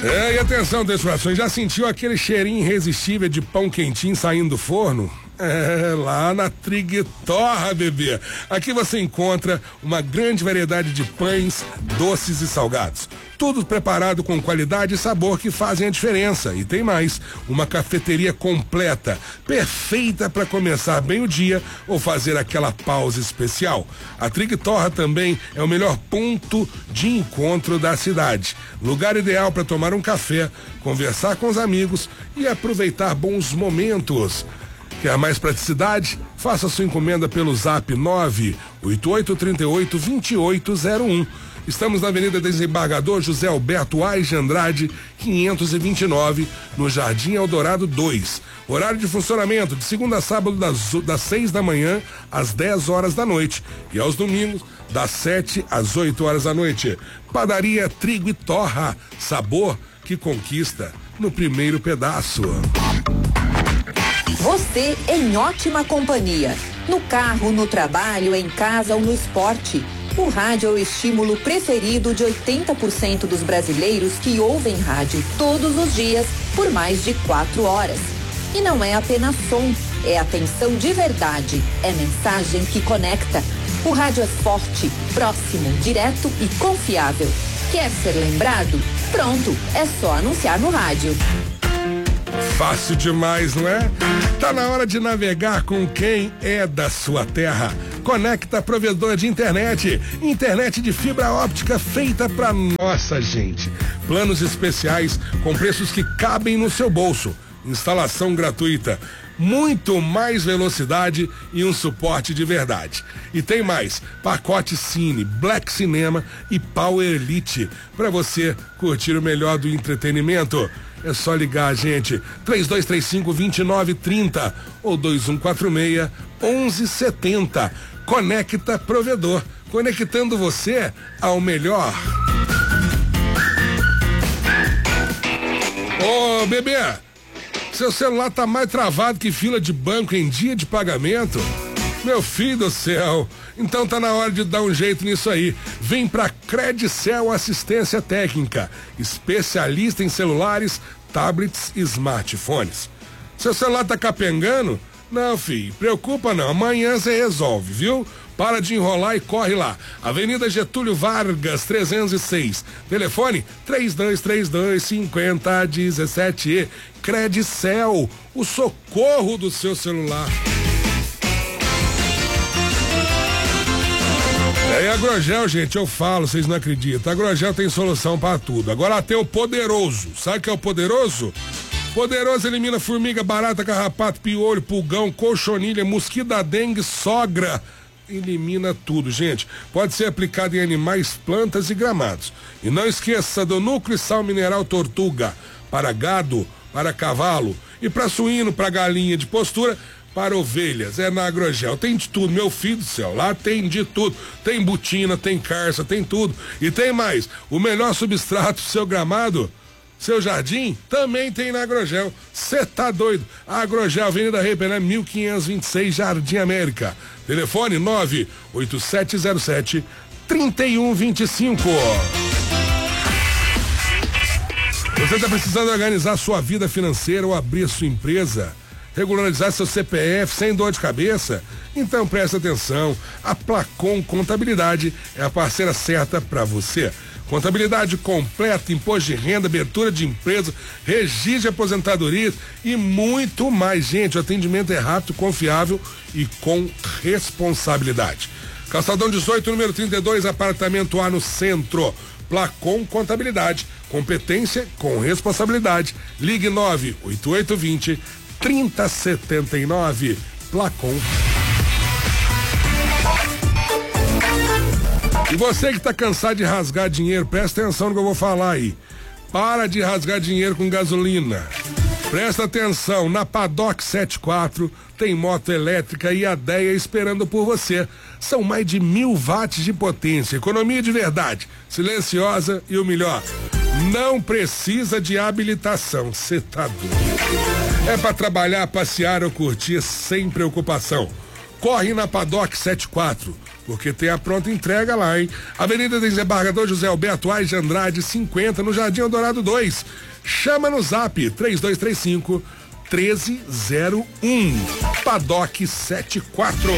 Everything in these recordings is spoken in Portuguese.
E atenção, tripulação, já sentiu aquele cheirinho irresistível de pão quentinho saindo do forno? Lá na Trig Torra, bebê. Aqui você encontra uma grande variedade de pães, doces e salgados. Tudo preparado com qualidade e sabor que fazem a diferença. E tem mais, uma cafeteria completa, perfeita para começar bem o dia ou fazer aquela pausa especial. A Trig Torra também é o melhor ponto de encontro da cidade. Lugar ideal para tomar um café, conversar com os amigos e aproveitar bons momentos. Quer mais praticidade? Faça sua encomenda pelo zap 988382801. Estamos na Avenida Desembargador José Alberto Aires de Andrade, 529, no Jardim Eldorado 2. Horário de funcionamento de segunda a sábado das 6 da manhã às 10 horas da noite e aos domingos das 7 às 8 horas da noite. Padaria Trigo e Torra, sabor que conquista no primeiro pedaço. Você em ótima companhia. No carro, no trabalho, em casa ou no esporte. O rádio é o estímulo preferido de 80% dos brasileiros que ouvem rádio todos os dias por mais de 4 horas. E não é apenas som, é atenção de verdade, é mensagem que conecta. O rádio é forte, próximo, direto e confiável. Quer ser lembrado? Pronto, é só anunciar no rádio. Fácil demais, não é? Tá na hora de navegar com quem é da sua terra. Conecta Provedor de internet. Internet de fibra óptica feita pra nossa gente. Planos especiais com preços que cabem no seu bolso. Instalação gratuita. Muito mais velocidade e um suporte de verdade. E tem mais, pacote Cine, Black Cinema e Power Elite para você curtir o melhor do entretenimento. É só ligar, gente, 3235-2930 ou 2146-1170. Conecta Provedor, conectando você ao melhor. Ô, bebê, seu celular tá mais travado que fila de banco em dia de pagamento? Meu filho do céu, então tá na hora de dar um jeito nisso aí. Vem pra Credicel Assistência Técnica, especialista em celulares, tablets e smartphones. Seu celular tá capengando? Não, filho, preocupa não, amanhã você resolve, viu? Para de enrolar e corre lá. Avenida Getúlio Vargas, 306. Telefone 3232-5017. Credicel, o socorro do seu celular. É Agrogel, gente, eu falo, vocês não acreditam. Agrogel tem solução para tudo. Agora tem o Poderoso. Sabe o que é o Poderoso? Poderoso elimina formiga, barata, carrapato, piolho, pulgão, cochonilha, mosquito da dengue, sogra. Elimina tudo, gente. Pode ser aplicado em animais, plantas e gramados. E não esqueça do núcleo e sal mineral Tortuga. Para gado, para cavalo e para suíno, para galinha de postura, para ovelhas. É na Agrogel. Tem de tudo, meu filho do céu. Lá tem de tudo. Tem botina, tem carça, tem tudo. E tem mais. O melhor substrato do seu gramado, seu jardim, também tem na Agrogel. Cê tá doido? A Agrogel, Avenida Repené, 1526, Jardim América. Telefone 98707-3125. Você tá precisando organizar sua vida financeira ou abrir sua empresa? Regularizar seu CPF sem dor de cabeça? Então presta atenção, a Placom Contabilidade é a parceira certa para você. Contabilidade completa, imposto de renda, abertura de empresa, registro de aposentadoria e muito mais, gente. O atendimento é rápido, confiável e com responsabilidade. Calçadão 18, número 32, apartamento A no centro. Placom Contabilidade, competência com responsabilidade. Ligue 98820-3079. Placom. E você que tá cansado de rasgar dinheiro, presta atenção no que eu vou falar aí. Para de rasgar dinheiro com gasolina. Presta atenção, na Paddock 74 tem moto elétrica e a Deia esperando por você. São mais de 1000 watts de potência, economia de verdade, silenciosa e o melhor, não precisa de habilitação. Você tá doido. É para trabalhar, passear ou curtir sem preocupação. Corre na Paddock 74. porque tem a pronta entrega lá, hein? Avenida Desembargador José Alberto Aires de Andrade, 50, no Jardim Eldorado 2. Chama no zap 3235 1301. Paddock 74.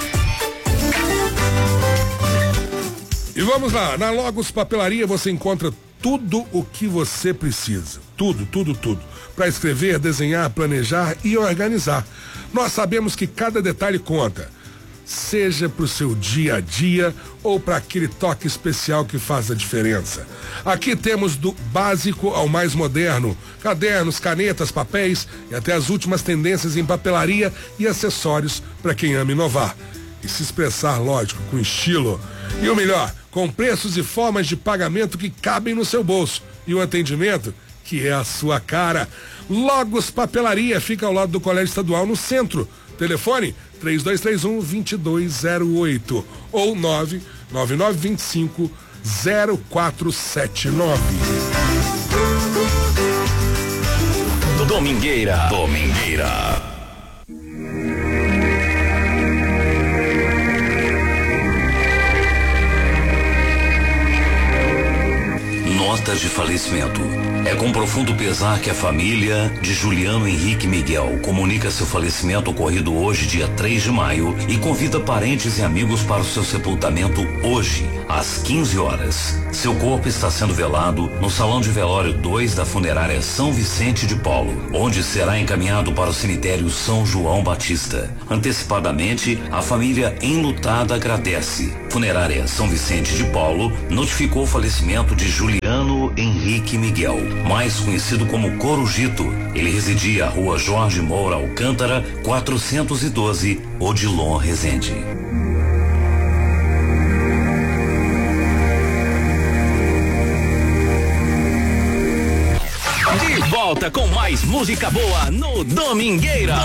E vamos lá, na Logos Papelaria você encontra tudo o que você precisa. Tudo. Para escrever, desenhar, planejar e organizar. Nós sabemos que cada detalhe conta. Seja para o seu dia a dia ou para aquele toque especial que faz a diferença. Aqui temos do básico ao mais moderno: cadernos, canetas, papéis e até as últimas tendências em papelaria e acessórios para quem ama inovar. E se expressar, lógico, com estilo. E o melhor, com preços e formas de pagamento que cabem no seu bolso. E o atendimento que é a sua cara. Logos Papelaria fica ao lado do Colégio Estadual no centro. Telefone 3231-2208 ou 99925-0479. Domingueira. Notas de falecimento. É com profundo pesar que a família de Juliano Henrique Miguel comunica seu falecimento ocorrido hoje, dia 3 de maio, e convida parentes e amigos para o seu sepultamento hoje, às 15 horas. Seu corpo está sendo velado no Salão de Velório 2 da Funerária São Vicente de Paulo, onde será encaminhado para o cemitério São João Batista. Antecipadamente, a família enlutada agradece. Funerária São Vicente de Paulo notificou o falecimento de Juliano Henrique Miguel, mais conhecido como Corujito. Ele residia à Rua Jorge Moura Alcântara, 412, Odilon Rezende. De volta com mais música boa no Domingueira.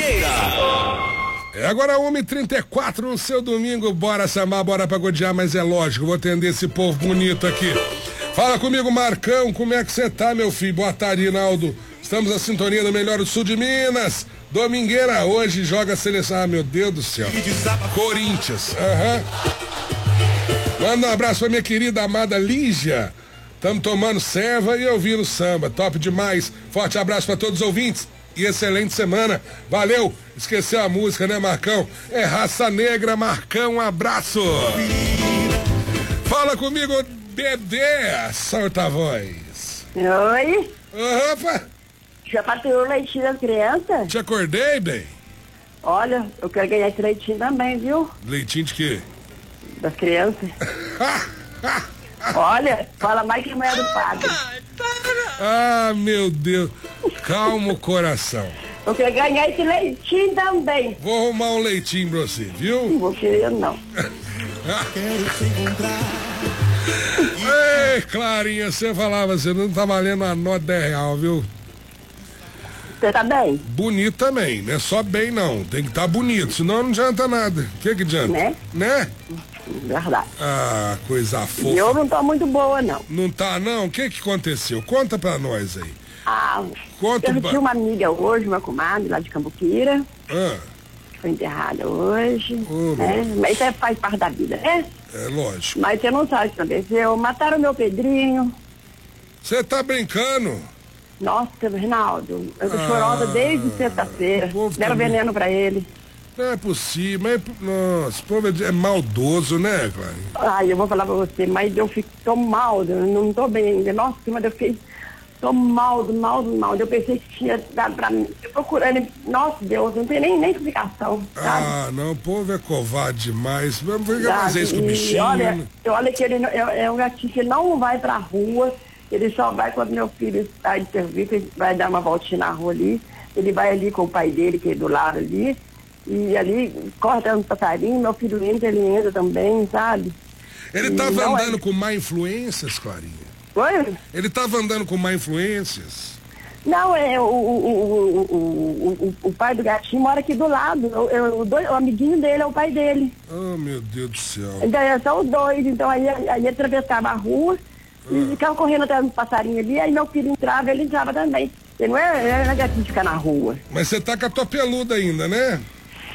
É agora 1h34 no seu domingo. Bora sambar, bora pagodear, mas é lógico, vou atender esse povo bonito aqui. Fala comigo, Marcão, como é que você tá, meu filho? Boa tarde, Rinaldo. Estamos na sintonia do melhor do sul de Minas. Domingueira hoje joga a seleção. Ah, meu Deus do céu. Corinthians. Manda um abraço pra minha querida amada Lígia. Estamos tomando serva e ouvindo samba. Top demais. Forte abraço pra todos os ouvintes. E excelente semana. Valeu. Esqueceu a música, né, Marcão? É Raça Negra, Marcão. Um abraço. Fala comigo, bebê. Solta a voz. Oi. Opa. Já patrulhou o leitinho das crianças? Te acordei, bem? Olha, eu quero ganhar esse leitinho também, viu? Leitinho de quê? Das crianças. Olha, fala mais que mulher do padre. Ah, meu Deus. Calma o coração. Eu quero ganhar esse leitinho também. Vou arrumar um leitinho pra você, viu? Não vou querer, não. Ei, Clarinha, você falava, você não tá valendo a nota R$10, viu? Você tá bem? Bonito também, não é só bem não, tem que estar bonito, senão não adianta nada. O que adianta? Né? Verdade. Ah, coisa fofa. Eu não tô muito boa, não. Não tá, não? O que aconteceu? Conta pra nós aí. Conta. Eu tinha uma amiga hoje, uma comadre lá de Cambuquira, que foi enterrada hoje, né? Mas isso faz parte da vida, né? É lógico. Mas você não sabe o que aconteceu. Mataram meu Pedrinho. Você tá brincando? Nossa, Rinaldo, eu tô chorosa desde sexta-feira. Deram veneno pra ele. Não é possível, mas, nossa, o povo é maldoso, né, Clarinha? Ai, eu vou falar pra você, mas eu tô mal, eu não tô bem ainda. Nossa, mas eu fiquei, tô mal. Eu pensei que tinha dado pra mim, eu procurando, nossa Deus, não tem nem explicação, sabe? Ah, não, o povo é covarde demais, vamos fazer isso com o bichinho. Olha que ele é um gatinho que não vai pra rua, ele só vai quando meu filho está de serviço, ele vai dar uma voltinha na rua ali, ele vai ali com o pai dele, que é do lado ali, e ali corta um passarinho, meu filho entra, ele entra também, sabe? Ele tava andando com má influências, Clarinha? Oi? Ele tava andando com má influências? Não, o pai do gatinho mora aqui do lado, o amiguinho dele é o pai dele. Oh, meu Deus do céu. Então, são os dois, então aí atravessava a rua, e ficava correndo atrás do passarinho ali, aí meu filho entrava, ele entrava também. Ele não é gatinho de ficar na rua. Mas você tá com a tua peluda ainda, né?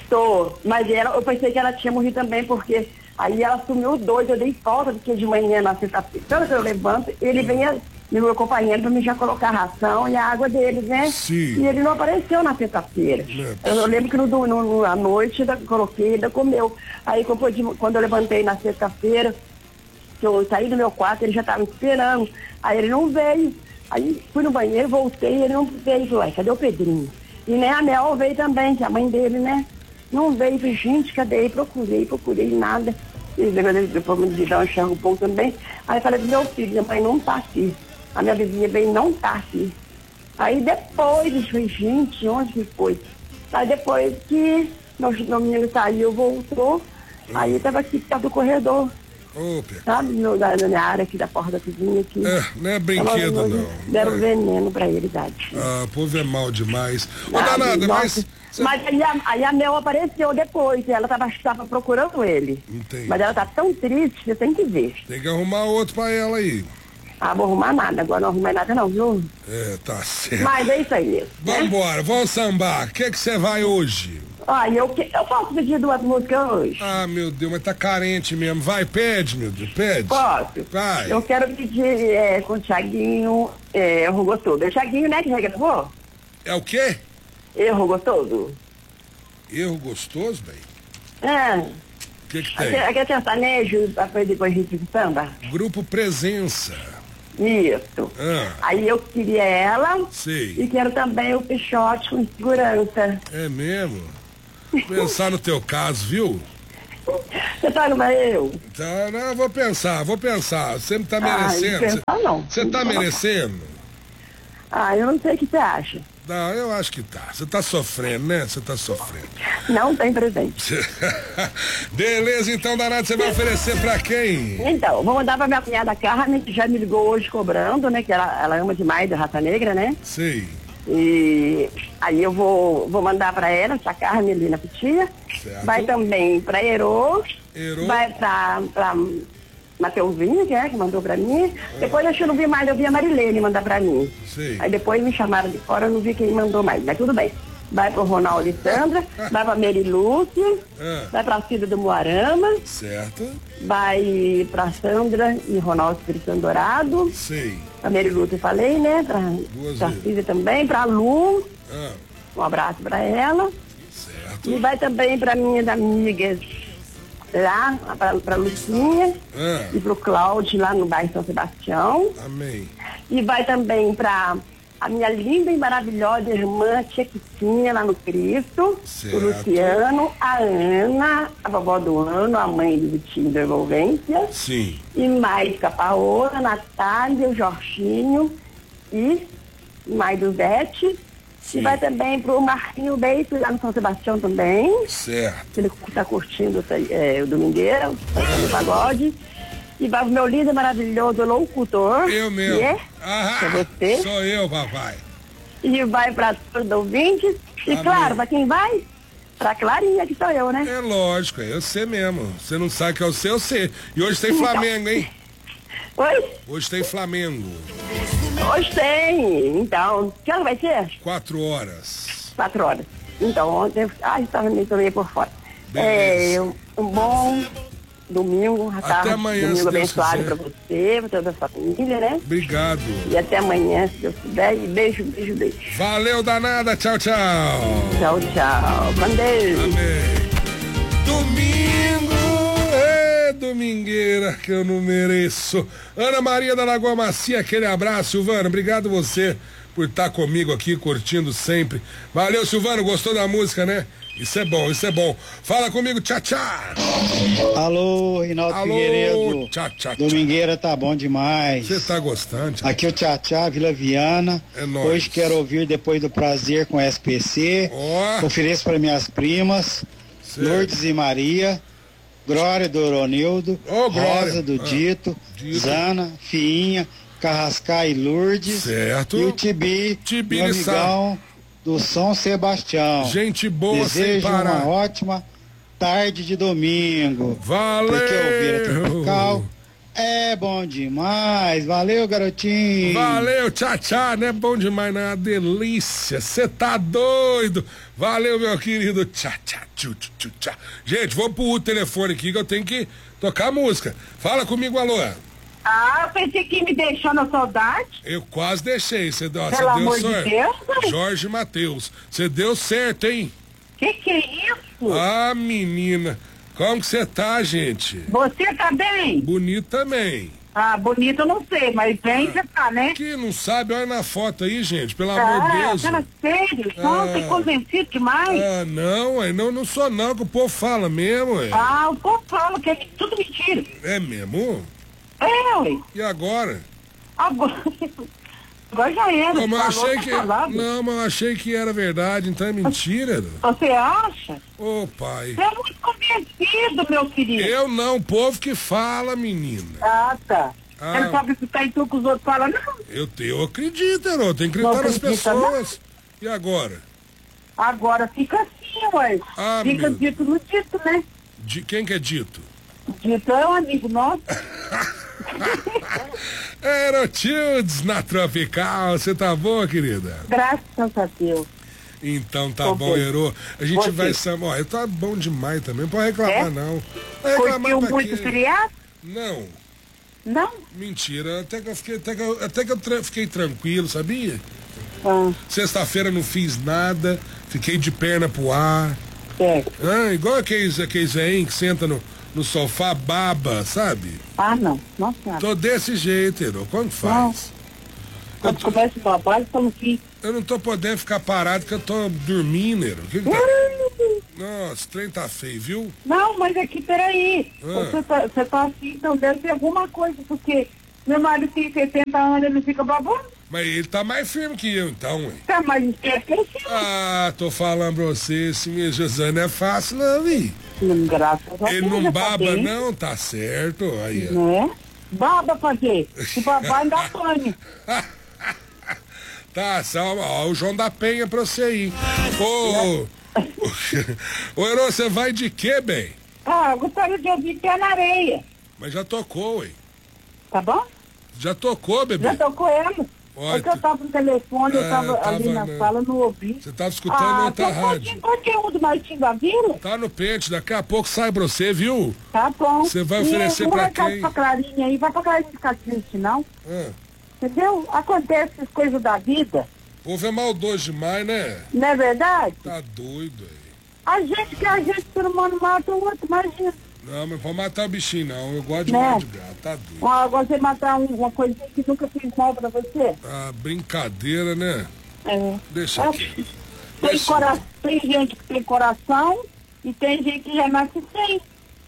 Tô, mas eu pensei que ela tinha morrido também, porque aí ela sumiu doida, eu dei falta, porque de manhã, na sexta-feira, toda vez que eu levanto, ele vem me acompanhando para mim já colocar a ração e a água deles, né? Sim. E ele não apareceu na sexta-feira. Eu lembro que à noite coloquei, ainda comeu. Aí quando eu levantei na sexta-feira, que eu saí do meu quarto, ele já estava esperando. Aí ele não veio. Aí fui no banheiro, voltei, ele não veio. Falei, cadê o Pedrinho? E nem a Mel veio também, que é a mãe dele, né? Não veio. Falei, gente, cadê? Procurei, nada. E depois me dar um enxergo um pouco também. Aí falei pro meu filho, minha mãe não tá aqui. A minha vizinha veio, não tá aqui. Aí depois, eu falei, gente, onde que foi? Aí depois que meu menino saiu, voltou, aí tava aqui perto do corredor. Sabe, na minha área aqui, da porta da cozinha aqui. Não é brinquedo, não. Deram veneno pra ele, idade. O povo é mal demais. Ô, danada, mas... Mas aí a Mel apareceu depois, ela tava procurando ele. Entendi. Mas ela tá tão triste, você tem que ver. Tem que arrumar outro pra ela aí. Vou arrumar nada, agora não arrumei nada não, viu? Tá certo. Mas é isso aí mesmo. Vambora, vamos sambar. O que você vai hoje? Eu posso pedir duas músicas hoje? Meu Deus, mas tá carente mesmo. Vai, pede, meu Deus, pede. Posso? Vai. Eu quero pedir com o Thiaguinho, Erro Gostoso. É o Thiaguinho, né, que já gravou? É o quê? Erro Gostoso. Erro Gostoso, bem? O que tem? Aquele sertanejo, depois ritmo de samba? Grupo Presença. Isso. Aí eu queria ela. Sei. E quero também o Peixote com segurança. É mesmo? Pensar no teu caso, viu? Você tá no eu? Tá, não, vou pensar. Você não tá merecendo. Pensar não. Você tá merecendo? Eu não sei o que você acha. Não, eu acho que tá. Você tá sofrendo, né? Você tá sofrendo. Não tem presente. Beleza, então, danado, você vai oferecer pra quem? Então, vou mandar pra minha cunhada Carmen, que já me ligou hoje cobrando, né? Que ela ama demais a Raça Negra, né? Sei. E aí eu vou mandar pra ela, essa Carmen ali na Pitia. Certo. Vai também pra Herô. Vai pra Mateuzinho, que mandou pra mim. Depois eu não vi mais, eu vi a Marilene mandar pra mim. Sim. Aí depois me chamaram de fora, eu não vi quem mandou mais, mas tudo bem. Vai pro Ronaldo e Sandra, vai pra Mary Lúcia, vai pra Cida do Moarama. Certo. Vai pra Sandra e Ronaldo Espírito Dourado. Sim. Pra Mary Lúcia eu falei, né? Pra Cida também, pra Lu. Um abraço pra ela. Certo. E vai também pra minhas amigas lá, pra Lucinha e pro Cláudio lá no bairro São Sebastião. Amém. E vai também pra a minha linda e maravilhosa irmã Chiquitinha lá no Cristo, certo. O Luciano, a Ana, a vovó do Ano, a mãe do Vitinho da Envolvência. Sim. E mais a Paola, a Natália, o Jorginho e mais do Zete. Sim. E vai também pro Marquinho Beito, lá no São Sebastião também. Certo. Ele tá curtindo o Domingueira, o pagode. E vai pro meu lindo, maravilhoso locutor. Eu mesmo. É você. Sou eu, papai. E vai pra todos os ouvintes. E amém. Claro, pra quem vai? Pra Clarinha, que sou eu, né? É lógico, é você mesmo. Você não sabe que é o seu, eu sei. E hoje tem Flamengo, hein? Oi? Hoje tem Flamengo. Hoje tem. Então, que hora vai ser? 4 horas. 4 horas. Então, ontem, estava meio por fora. Beleza. Um bom domingo. Até amanhã, domingo se Deus abençoado quiser. pra você, pra toda a sua família, né? Obrigado. E até amanhã, se Deus quiser. E beijo. Valeu, danada. Tchau, tchau. Tchau. Com Deus. Amém. Domingo, domingueira que eu não mereço. Ana Maria da Lagoa Macia, aquele abraço, Silvano. Obrigado você por estar comigo aqui, curtindo sempre. Valeu, Silvano. Gostou da música, né? Isso é bom. Fala comigo, tchau. Alô, Rinaldo Figueiredo. Tchau. Domingueira tá bom demais. Você tá gostando? Tchau. Aqui o Tchau, Vila Viana. É nóis. Hoje quero ouvir Depois do Prazer com SPC. Ofereço para minhas primas, certo. Lourdes e Maria, Glória do Oronildo, Rosa do Dito, Zana, Fiinha, Carrascar e Lourdes. Certo. E o Tibi meu amigão do São Sebastião. Gente boa. Desejo sem parar. uma ótima tarde de domingo. Valeu. Porque ouvir a Tropical É bom demais. Valeu, garotinho. Valeu, tchau, não é bom demais, não é uma delícia. Você tá doido. Valeu, meu querido. Tchau. Gente, vou pro telefone aqui que eu tenho que tocar música. Fala comigo, alô. Ah, pensei que me deixou na saudade. Eu quase deixei. Você deu amor sorte. De Deus, Jorge Mateus. Você deu certo, hein? Que é isso? Ah, menina. Como que você tá, gente? Você tá bem? Bonito também. Ah, bonito eu não sei, mas bem você tá, né? Que não sabe, olha na foto aí, gente, pelo amor de Deus. Cara, sério? Nossa, convencido demais. Ah, não sou não, que o povo fala mesmo, ué. Ah, o povo fala que é tudo mentira. É mesmo? É, ué. E agora? Agora já era. Não, mas eu achei que era verdade, então é mentira. Você acha? Ô, pai. Você é muito convencido, meu querido. Eu não, o povo que fala, menina. Ah, tá. Você não sabe ficar em tudo que os outros falam, não? Eu acredito, eu tenho que acreditar nas pessoas. Não? E agora? Agora fica assim, ué. Fica dito no dito, né? Quem que é dito? Dito é um amigo nosso. Aerotildes na Tropical, você tá boa, querida? Graças a Deus. Então tá bom, Ero. A gente vai samar. Tá bom demais também, não pode reclamar não. Curtiu muito feriado? Não. Não? Mentira, até que eu fiquei tranquilo, sabia? Sexta-feira não fiz nada, fiquei de perna pro ar. Igual aqueles aí que senta no sofá, baba, sabe? Ah, não. Nossa. Tô desse jeito, Ero. Como faz? Quando começa o trabalho, estamos aqui. Eu não tô podendo ficar parado porque eu tô dormindo, Ero. Nossa, o trem tá feio, viu? Não, mas aqui, peraí. Você tá assim, então deve ter alguma coisa, porque meu marido tem 70 anos, ele não fica babando. Mas ele tá mais firme que eu, então, ué. Tá mais esperto que eu. Ah, tô falando pra você, esse minha José não é fácil, não, vi. Graças a Deus. Ele não baba, não, tá certo. Aí, né? Baba fazer. Se babar, ainda apanha. Tá, ó, o João da Penha pra você aí. Ô, Ero, você vai de quê, bem? Ah, eu gostaria de ouvir Pé na Areia. Mas já tocou, ué. Tá bom? Já tocou, bebê? Já tocou ela. Porque eu tava no telefone, eu tava ali na sala, não ouvi. Você tava escutando outra rádio. Conteúdo do Martinho da Vila? Tá no pente, daqui a pouco sai pra você, viu? Tá bom. Você vai oferecer pra quem? Pra Clarinha aí, vai pra Clarinha ficar triste, não? Entendeu? Acontece as coisas da vida. O povo é maldoso demais, né? Não é verdade? Tá doido aí. A gente, ser humano, mata o outro, imagina. Não, mas pode matar o bichinho, não. Eu gosto de matar de gato, tá doido. Agora você matar uma coisinha que nunca fez mal pra você? Ah, brincadeira, né? Deixa aqui. Tem gente que tem coração e tem gente que já nasce sem.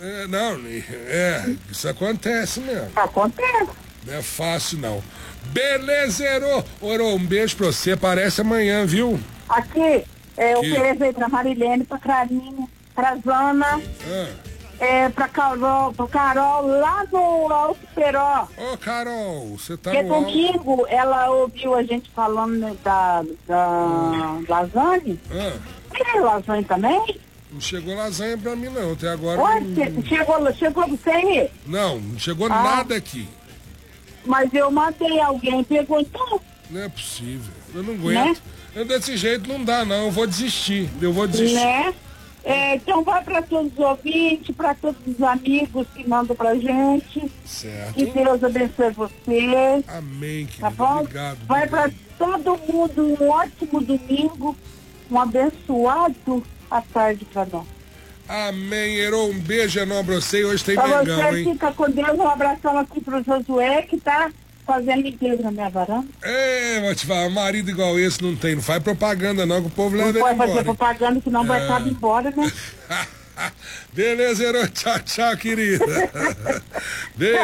Isso acontece mesmo. Acontece. Não é fácil, não. Beleza, Ero. Um beijo pra você, aparece amanhã, viu? Aqui, eu ofereci pra Marilene, pra Clarinha, pra Zana, pra Carol, lá no Alto Peró. Ô, Carol, você tá no domingo, ela ouviu a gente falando da lasanha. Tem lasanha também? Não chegou lasanha pra mim, não, até agora. Chegou você aí? Não chegou nada aqui. Mas eu mandei, alguém pegou, então. Não é possível, eu não aguento. Né? Desse jeito não dá, não, eu vou desistir. Né? Então vai para todos os ouvintes, para todos os amigos que mandam pra gente. Certo. Que Deus abençoe você. Amém, querido. Tá bom? Obrigado. Vai para todo mundo um ótimo domingo, um abençoado à tarde para nós. Amém, Ero. Um beijo enorme pra você. Hoje tem Mengão, hein? Fica com Deus. Um abração aqui pro Josué, que tá fazendo limpeza na minha varanda. Vou te falar, marido igual esse não tem. Não faz propaganda não, que o povo leva ele embora. Não pode fazer propaganda, senão vai estar embora, né? Beleza, Ero. Tchau, querida. Beijo.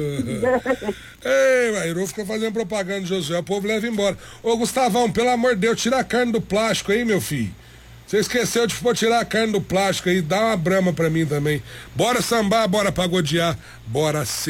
Ero fica fazendo propaganda de Josué, o povo leva embora. Ô, Gustavão, pelo amor de Deus, tira a carne do plástico aí, meu filho. Você esqueceu de tirar a carne do plástico aí, dá uma brama pra mim também. Bora sambar, bora pagodear, bora ser.